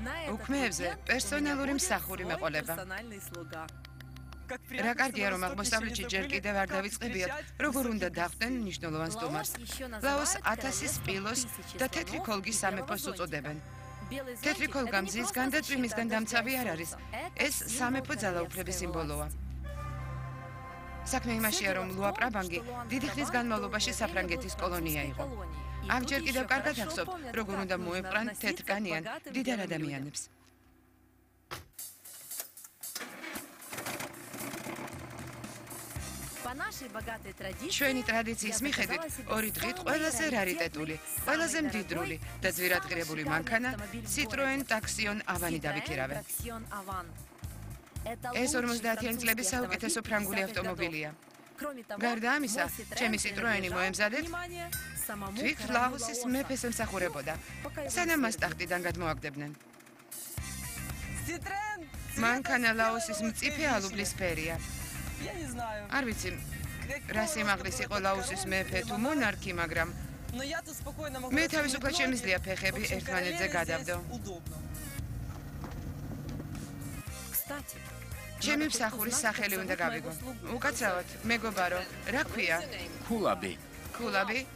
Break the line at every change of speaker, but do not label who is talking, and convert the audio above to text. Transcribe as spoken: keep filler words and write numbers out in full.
უქმეებზე პერსონალური მსახური მეყოლება. რა კარგია, რომ აღმოსავლეთში ჯერ კიდევ არ დავიწყებიათ, როგორ უნდა დახვდნენ მნიშვნელოვან სტუმარს. ლაოს ათასი სპილოს და თეთრი ქოლგის სამეფოს უწოდებენ. თეთრი ქოლგა მზის განდაწვიმისგან დამცავი არ არის. ეს სამეფო ძალაუფლების სიმბოლოა. საქმე იმაშია, რომ ლუა პრაბანგი დიდი ხნის განმავლობაში საფრანგეთის კოლონია იყო. აქ ჯერ კიდევ კარგად ახსოვთ, როგორ უნდა მოეპყრან თეთრკანიან დიდარ ადამიანებს. ჩვენი ტრადიციის მიხედვით, ორი დღით ყველაზე რარიტეტული, ყველაზე მდიდრული და ძვირადღირებული მანქანა Citroen Taxion Avani დავიქირავე. ეს ორმოცდაათიანი წლების საუკეთესო ფრანგული ავტომობილია. გარდა ამისა, ჩემი Citroen-ი მოემზადეთ თვით ლაოსის მეფეს ემსახურებოდა, სანამ მას ტახტიდან გადმოაგდებდნენ. მანქანა ლაოსის მწიფე ალუბლის ფერია. არ ვიცი, რა სიმაღლის იყო ლაოსის მეფე თუ მონარქი, მაგრამ მე თავისუფლად შემიძლია ფეხები ერთმანეთზე გადავდო. ჩემი მსახურის სახელი უნდა გავიგო. უკაცრავად, მეგობარო, რა ქვია?
ქულაბი.
ქულაბი?